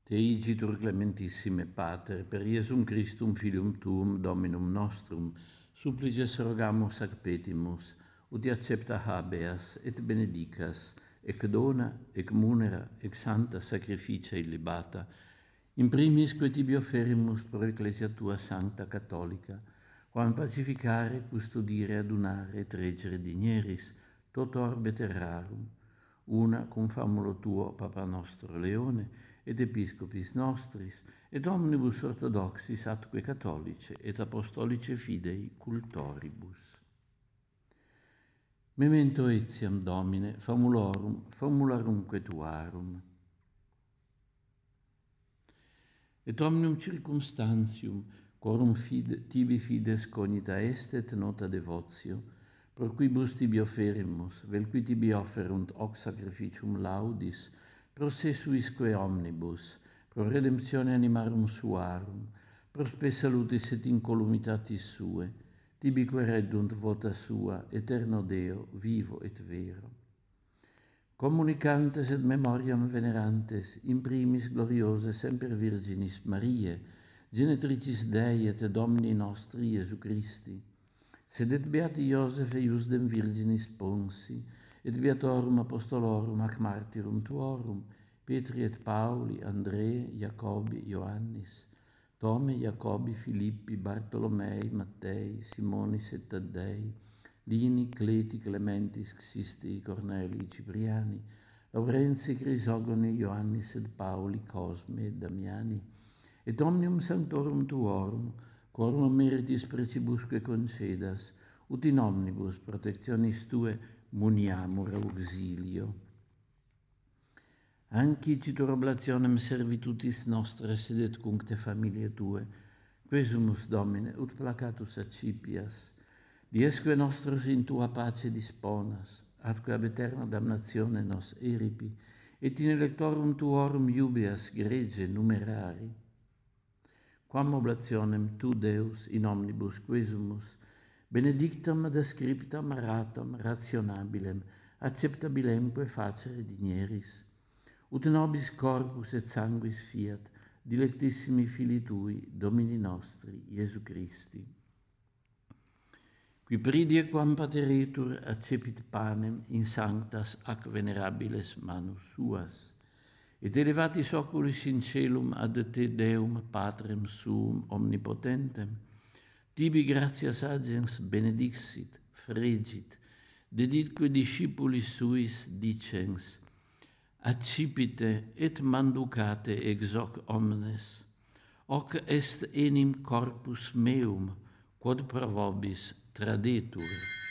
Te igitur clementissime Pater, per Iesum Christum filium tuum Dominum nostrum, supplices rogamus ac petimus, ut accepta habeas et benedicas, ec dona, ec munera, ec santa sacrificia illibata, in primis que tibi offerimus pro Ecclesia tua sancta catholica, quam pacificare, custodire, adunare et reggere digneris, tot orbe terrarum, una cum famulo tuo Papa nostro Leone, et episcopis nostris, et omnibus orthodoxis atque catholice, et apostolice fidei cultoribus. Memento etiam, Domine, famularum tuarum. Et omnium circumstantium, quorum tibi fides cognita est et nota devotio, pro quibus tibi offerimus, vel qui tibi offerunt hoc sacrificium laudis, pro se suisque omnibus, pro redemptione animarum suarum, pro spe salutis et incolumitatis sue, tibique reddunt vota sua, eterno Deo, vivo et vero. Communicantes et memoriam venerantes, in primis gloriose semper Virginis Mariae, genetricis Dei et Domini nostri Iesu Christi, sed et beati Iosef eiusdem Virginis Ponsi, et beatorum apostolorum ac martyrum tuorum, Petri et Pauli, Andrei, Jacobi, Ioannis, Tome, Jacobi, Filippi, Bartolomei, Mattei, Simonis et Taddei, Lini, Cleti, Clementis, Xisti, Cornelii, Cipriani, Laurenzi, Crisogoni, Ioannis et Pauli, Cosme et Damiani, et omnium sanctorum tuorum, quorum meritis precibusque concedas, ut in omnibus protectionis tue muniamur auxilio. Ancicitur oblationem servitutis nostres sed et cuncte familiae tue, quesumus Domine, ut placatus accipias, diesque nostros in tua pace disponas, atque ab eterna damnatione nos eripi, et in electorum tuorum iubeas grege numerari. Quam oblationem tu, Deus, in omnibus quesumus, benedictam ad ascriptam ratam rationabilem, acceptabilemque facere digneris, ut nobis corpus et sanguis fiat, dilectissimi Filii Tui, Domini nostri, Iesu Christi. Qui pridie quam pateritur accepit panem in sanctas ac venerabiles manus suas, et elevatis oculis in celum ad te Deum Patrem suum omnipotentem, tibi gratias agens benedixit, fregit, deditque discipulis suis dicens, accipite et manducate ex hoc omnes, hoc est enim corpus meum, quod pro vobis tradetur.